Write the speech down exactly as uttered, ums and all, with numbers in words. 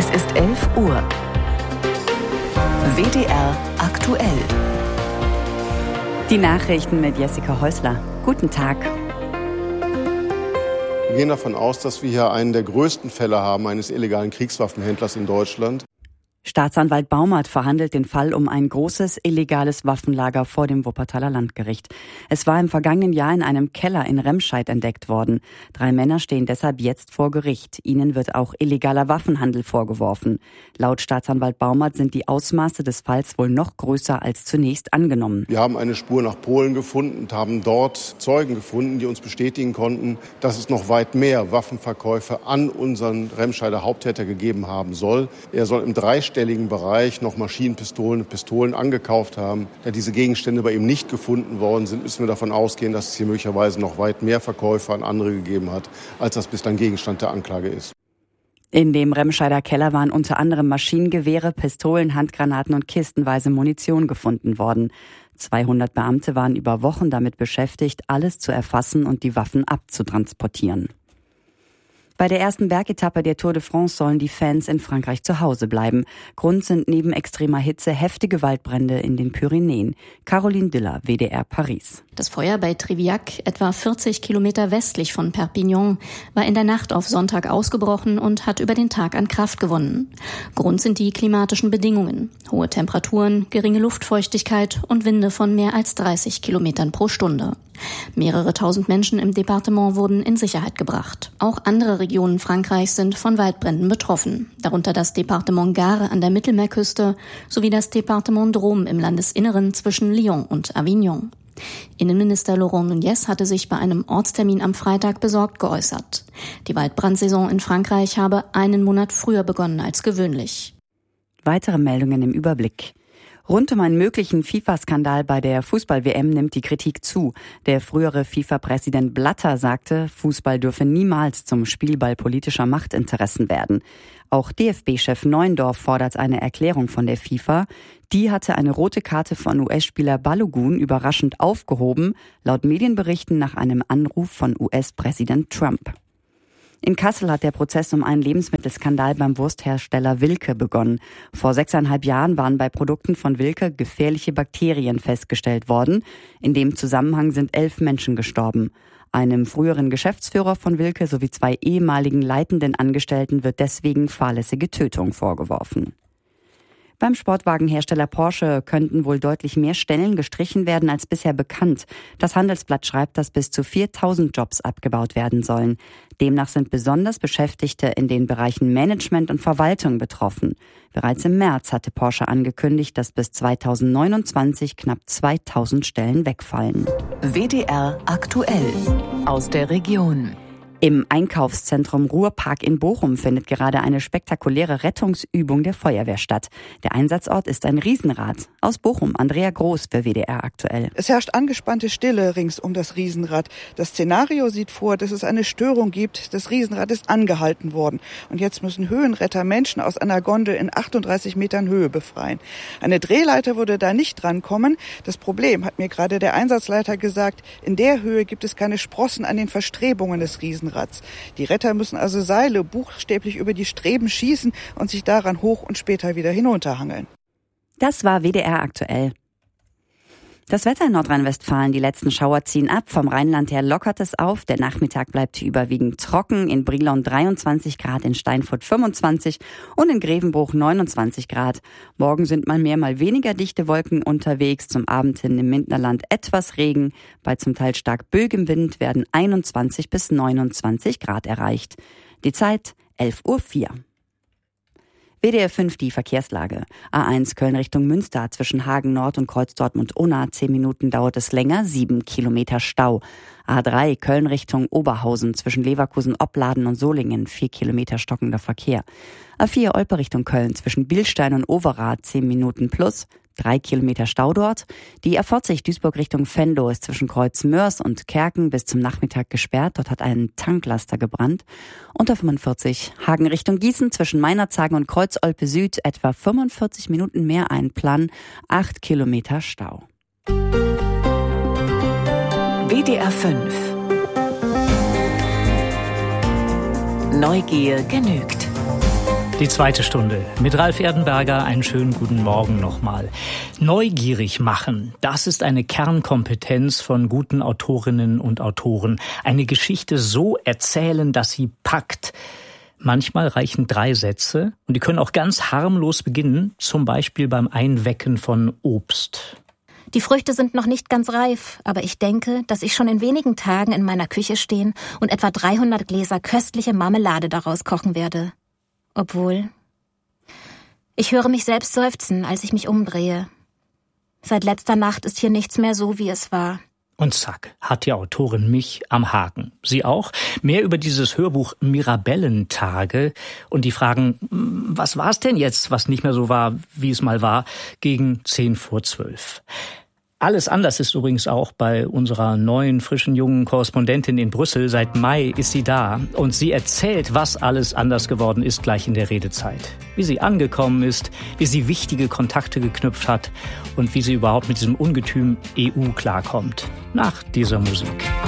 Es ist elf Uhr. W D R aktuell. Die Nachrichten mit Jessica Häusler. Guten Tag. Wir gehen davon aus, dass wir hier einen der größten Fälle haben eines illegalen Kriegswaffenhändlers in Deutschland. Staatsanwalt Baumert verhandelt den Fall um ein großes illegales Waffenlager vor dem Wuppertaler Landgericht. Es war im vergangenen Jahr in einem Keller in Remscheid entdeckt worden. Drei Männer stehen deshalb jetzt vor Gericht. Ihnen wird auch illegaler Waffenhandel vorgeworfen. Laut Staatsanwalt Baumert sind die Ausmaße des Falls wohl noch größer als zunächst angenommen. Wir haben eine Spur nach Polen gefunden und haben dort Zeugen gefunden, die uns bestätigen konnten, dass es noch weit mehr Waffenverkäufe an unseren Remscheider Haupttäter gegeben haben soll. Er soll im dreistelligen Bereich noch Maschinenpistolen und Pistolen angekauft haben. Da diese Gegenstände bei ihm nicht gefunden worden sind, müssen wir davon ausgehen, dass es hier möglicherweise noch weit mehr Verkäufe an andere gegeben hat, als das bislang Gegenstand der Anklage ist. In dem Remscheider Keller waren unter anderem Maschinengewehre, Pistolen, Handgranaten und kistenweise Munition gefunden worden. zweihundert Beamte waren über Wochen damit beschäftigt, alles zu erfassen und die Waffen abzutransportieren. Bei der ersten Bergetappe der Tour de France sollen die Fans in Frankreich zu Hause bleiben. Grund sind neben extremer Hitze heftige Waldbrände in den Pyrenäen. Caroline Diller, W D R Paris. Das Feuer bei Triviac, etwa vierzig Kilometer westlich von Perpignan, war in der Nacht auf Sonntag ausgebrochen und hat über den Tag an Kraft gewonnen. Grund sind die klimatischen Bedingungen. Hohe Temperaturen, geringe Luftfeuchtigkeit und Winde von mehr als dreißig Kilometern pro Stunde. Mehrere tausend Menschen im Departement wurden in Sicherheit gebracht. Auch andere Regionen Frankreichs sind von Waldbränden betroffen, darunter das Departement Gard an der Mittelmeerküste sowie das Departement Drôme im Landesinneren zwischen Lyon und Avignon. Innenminister Laurent Nunez hatte sich bei einem Ortstermin am Freitag besorgt geäußert. Die Waldbrandsaison in Frankreich habe einen Monat früher begonnen als gewöhnlich. Weitere Meldungen im Überblick. Rund um einen möglichen FIFA-Skandal bei der Fußball-W M nimmt die Kritik zu. Der frühere FIFA-Präsident Blatter sagte, Fußball dürfe niemals zum Spielball politischer Machtinteressen werden. Auch D F B-Chef Neuendorf fordert eine Erklärung von der FIFA. Die hatte eine rote Karte von U S-Spieler Balogun überraschend aufgehoben, laut Medienberichten nach einem Anruf von U S-Präsident Trump. In Kassel hat der Prozess um einen Lebensmittelskandal beim Wursthersteller Wilke begonnen. Vor sechseinhalb Jahren waren bei Produkten von Wilke gefährliche Bakterien festgestellt worden. In dem Zusammenhang sind elf Menschen gestorben. Einem früheren Geschäftsführer von Wilke sowie zwei ehemaligen leitenden Angestellten wird deswegen fahrlässige Tötung vorgeworfen. Beim Sportwagenhersteller Porsche könnten wohl deutlich mehr Stellen gestrichen werden als bisher bekannt. Das Handelsblatt schreibt, dass bis zu viertausend Jobs abgebaut werden sollen. Demnach sind besonders Beschäftigte in den Bereichen Management und Verwaltung betroffen. Bereits im März hatte Porsche angekündigt, dass bis zweitausendneunundzwanzig knapp zweitausend Stellen wegfallen. W D R aktuell aus der Region. Im Einkaufszentrum Ruhrpark in Bochum findet gerade eine spektakuläre Rettungsübung der Feuerwehr statt. Der Einsatzort ist ein Riesenrad. Aus Bochum, Andrea Groß für W D R aktuell. Es herrscht angespannte Stille rings um das Riesenrad. Das Szenario sieht vor, dass es eine Störung gibt. Das Riesenrad ist angehalten worden. Und jetzt müssen Höhenretter Menschen aus einer Gondel in achtunddreißig Metern Höhe befreien. Eine Drehleiter würde da nicht drankommen. Das Problem, hat mir gerade der Einsatzleiter gesagt, in der Höhe gibt es keine Sprossen an den Verstrebungen des Riesenrads. Die Retter müssen also Seile buchstäblich über die Streben schießen und sich daran hoch und später wieder hinunterhangeln. Das war W D R aktuell. Das Wetter in Nordrhein-Westfalen, die letzten Schauer ziehen ab. Vom Rheinland her lockert es auf. Der Nachmittag bleibt überwiegend trocken. In Brilon dreiundzwanzig Grad, in Steinfurt fünfundzwanzig und in Grevenbruch neunundzwanzig Grad. Morgen sind mal mehr, mal weniger dichte Wolken unterwegs. Zum Abend hin im Mintnerland etwas Regen. Bei zum Teil stark böigem Wind werden einundzwanzig bis neunundzwanzig Grad erreicht. Die Zeit elf Uhr vier. W D R fünf, die Verkehrslage. A eins Köln Richtung Münster zwischen Hagen Nord und Kreuz Dortmund-Unna. Zehn Minuten dauert es länger, sieben Kilometer Stau. A drei Köln Richtung Oberhausen zwischen Leverkusen, Opladen und Solingen. Vier Kilometer stockender Verkehr. A vier Olpe Richtung Köln zwischen Bilstein und Overath. Zehn Minuten plus. Drei Kilometer Stau dort. Die A vierzig Duisburg Richtung Venlo ist zwischen Kreuz Mörs und Kerken bis zum Nachmittag gesperrt. Dort hat ein Tanklaster gebrannt. Und A fünfundvierzig Hagen Richtung Gießen zwischen Meinerzhagen und Kreuz Olpe Süd etwa fünfundvierzig Minuten mehr Einplan. Acht Kilometer Stau. W D R fünf. Neugier genügt. Die zweite Stunde mit Ralf Erdenberger. Einen schönen guten Morgen nochmal. Neugierig machen, das ist eine Kernkompetenz von guten Autorinnen und Autoren. Eine Geschichte so erzählen, dass sie packt. Manchmal reichen drei Sätze und die können auch ganz harmlos beginnen, zum Beispiel beim Einwecken von Obst. Die Früchte sind noch nicht ganz reif, aber ich denke, dass ich schon in wenigen Tagen in meiner Küche stehen und etwa dreihundert Gläser köstliche Marmelade daraus kochen werde. Obwohl, ich höre mich selbst seufzen, als ich mich umdrehe. Seit letzter Nacht ist hier nichts mehr so, wie es war. Und zack, hat die Autorin mich am Haken. Sie auch? Mehr über dieses Hörbuch Mirabellentage und die Fragen, was war es denn jetzt, was nicht mehr so war, wie es mal war, gegen zehn vor zwölf. Alles anders ist übrigens auch bei unserer neuen, frischen, jungen Korrespondentin in Brüssel. Seit Mai ist sie da und sie erzählt, was alles anders geworden ist, gleich in der Redezeit. Wie sie angekommen ist, wie sie wichtige Kontakte geknüpft hat und wie sie überhaupt mit diesem Ungetüm E U klarkommt. Nach dieser Musik.